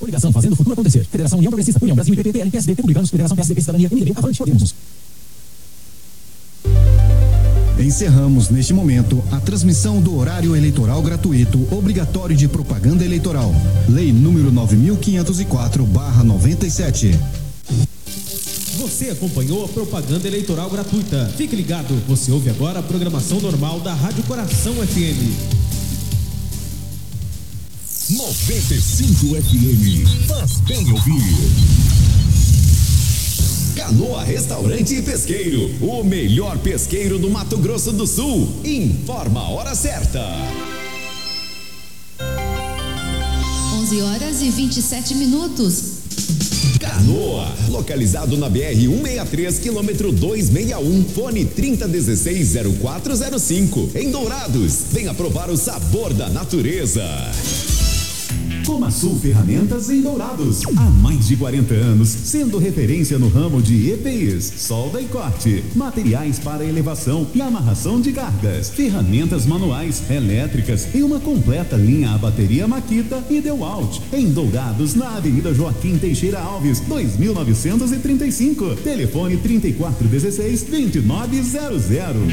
Coligação Fazendo o Futuro Acontecer. Federação União Progressista, União Brasil, IPP, PSB, Republicanos, Federação PSDB, Cidadania, MDB, Avante, Podemos. Encerramos neste momento a transmissão do horário eleitoral gratuito obrigatório de propaganda eleitoral. Lei número 9504/97. Você acompanhou a propaganda eleitoral gratuita. Fique ligado, você ouve agora a programação normal da Rádio Coração FM. 95 FM. Faz bem ouvir. Canoa Restaurante e Pesqueiro, o melhor pesqueiro do Mato Grosso do Sul. Informa a hora certa. 11h27. Canoa, localizado na BR-163, quilômetro 261, fone 3016-0405, em Dourados. Venha provar o sabor da natureza. Comasul Ferramentas em Dourados. Há mais de 40 anos, sendo referência no ramo de EPIs, solda e corte, materiais para elevação e amarração de cargas, ferramentas manuais, elétricas e uma completa linha a bateria Makita e DeWalt. Em Dourados, na Avenida Joaquim Teixeira Alves, 2935. Telefone 3416-2900.